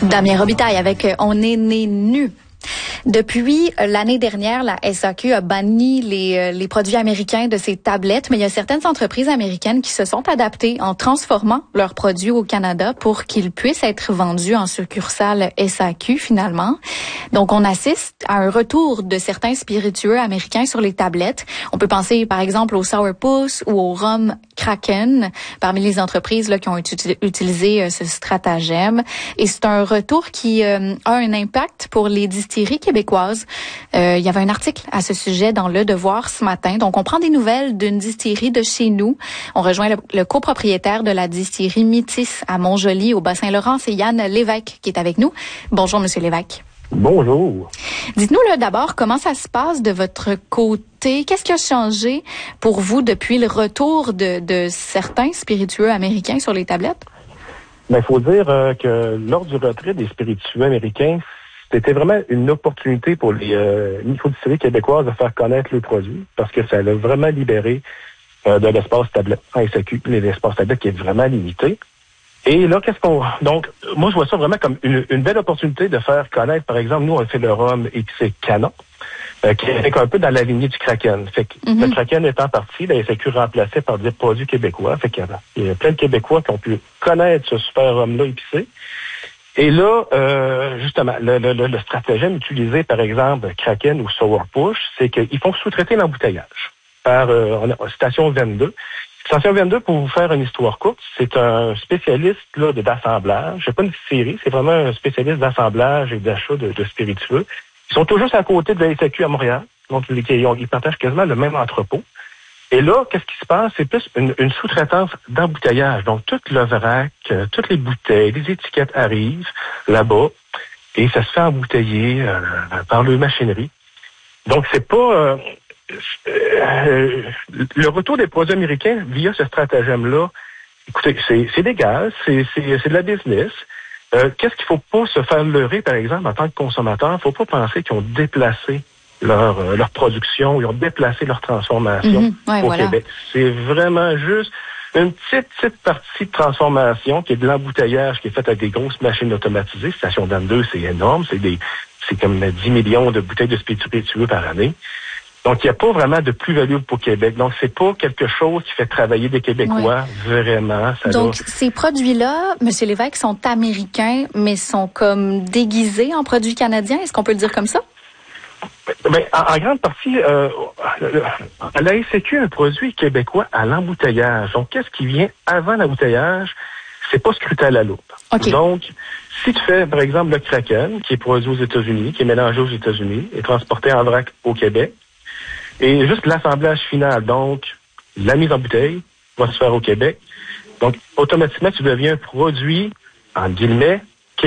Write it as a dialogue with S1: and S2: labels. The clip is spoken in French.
S1: Damien Robitaille avec On est né nu. Depuis l'année dernière, la SAQ a banni les produits américains de ses tablettes, mais il y a certaines entreprises américaines qui se sont adaptées en transformant leurs produits au Canada pour qu'ils puissent être vendus en succursale SAQ finalement. Donc, on assiste à un retour de certains spiritueux américains sur les tablettes. On peut penser, par exemple, au Sourpuss ou au rhum Kraken, parmi les entreprises là, qui ont utilisé ce stratagème. Et c'est un retour qui a un impact pour les distilleries québécoises. Il y avait un article à ce sujet dans Le Devoir ce matin. Donc, on prend des nouvelles d'une distillerie de chez nous. On rejoint le copropriétaire de la distillerie Métis à Montjoly, au Bas-Saint-Laurent. C'est Yann Lévesque qui est avec nous. Bonjour, Monsieur Lévesque.
S2: Bonjour.
S1: Dites-nous là d'abord comment ça se passe de votre côté. Qu'est-ce qui a changé pour vous depuis le retour de certains spiritueux américains sur les tablettes?
S2: Il faut dire que lors du retrait des spiritueux américains, c'était vraiment une opportunité pour les microdistilleries québécoises de faire connaître leurs produits parce que ça a vraiment libéré de l'espace tablette en SAQ, l'espace tablette qui est vraiment limité. Et là, donc, moi, je vois ça vraiment comme une belle opportunité de faire connaître, par exemple, nous, on fait le rhum épicé Canon, qui est un peu dans la lignée du Kraken. Fait que le Kraken étant parti, la SAQ remplacée par des produits québécois. Fait qu'il y a plein de Québécois qui ont pu connaître ce super rhum-là épicé. Et là, justement, le stratagème utilisé, par exemple, Kraken ou Sourpuss, c'est qu'ils font sous-traiter l'embouteillage par Station 22. Station 22, pour vous faire une histoire courte, c'est un spécialiste là d'assemblage. C'est pas une série, c'est vraiment un spécialiste d'assemblage et d'achat de spiritueux. Ils sont toujours à côté de la SAQ à Montréal, donc ils partagent quasiment le même entrepôt. Et là, qu'est-ce qui se passe? C'est plus une sous-traitance d'embouteillage. Donc, tout le vrac, toutes les bouteilles, les étiquettes arrivent là-bas et ça se fait embouteiller par leur machinerie. Donc, c'est pas... le retour des produits américains via ce stratagème-là, écoutez, c'est légal, c'est de la business. Qu'est-ce qu'il faut pas se faire leurrer, par exemple, en tant que consommateur? Faut pas penser qu'ils ont déplacé leur production, ils ont déplacé leur transformation au Québec. C'est vraiment juste une petite partie de transformation qui est de l'embouteillage qui est faite avec des grosses machines automatisées. Station 22, c'est énorme, c'est comme 10 millions de bouteilles de spiritueux par année. Donc, il n'y a pas vraiment de plus-value pour Québec. Donc, c'est pas quelque chose qui fait travailler des Québécois, vraiment.
S1: Donc, ces produits-là, M. Lévesque, sont américains, mais sont comme déguisés en produits canadiens. Est-ce qu'on peut le dire comme ça?
S2: Ben, en grande partie, la SAQ a un produit québécois à l'embouteillage. Donc, qu'est-ce qui vient avant l'embouteillage? C'est pas scruté à la loupe. Okay. Donc, si tu fais, par exemple, le Kraken, qui est produit aux États-Unis, qui est mélangé aux États-Unis et transporté en vrac au Québec, et juste l'assemblage final, donc la mise en bouteille, va se faire au Québec. Donc, automatiquement, tu deviens un produit, en guillemets,